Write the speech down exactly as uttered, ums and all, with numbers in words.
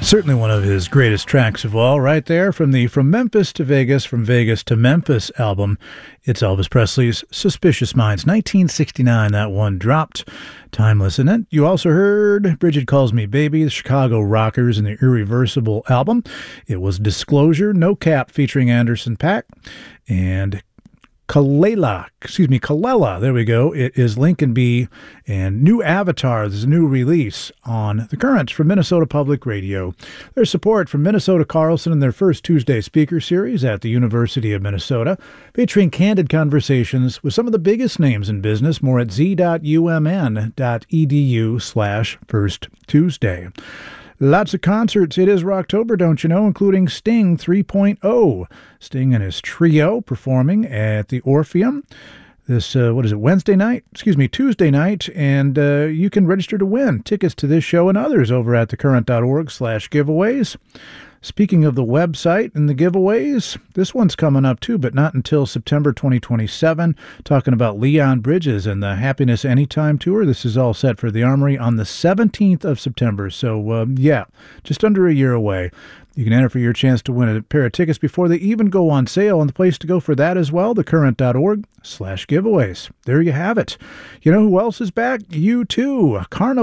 Certainly one of his greatest tracks of all, right there from the From Memphis to Vegas, From Vegas to Memphis album. It's Elvis Presley's Suspicious Minds. nineteen sixty-nine, that one dropped. Timeless. And then you also heard Bridget Calls Me Baby, the Chicago Rockers, and the Irreversible album. It was Disclosure, No Cap, featuring Anderson .Paak. And Kalela, excuse me, Kalela, there we go. It is Lincoln B. and New Avatar. There's a new release on The Currents from Minnesota Public Radio. There's support from Minnesota Carlson in their first Tuesday speaker series at the University of Minnesota, featuring candid conversations with some of the biggest names in business. More at z.umn.edu slash first Tuesday. Lots of concerts. It is Rocktober, don't you know, including Sting three point oh. Sting and his trio performing at the Orpheum this, uh, what is it, Wednesday night? Excuse me, Tuesday night. And uh, you can register to win tickets to this show and others over at thecurrent.org slash giveaways. Speaking of the website and the giveaways, this one's coming up too, but not until September twenty twenty-seven. Talking about Leon Bridges and the Happiness Anytime Tour. This is all set for the Armory on the seventeenth of September. So, um, yeah, just under a year away. You can enter for your chance to win a pair of tickets before they even go on sale. And the place to go for that as well, thecurrent.org slash giveaways. There you have it. You know who else is back? U two. Carnival.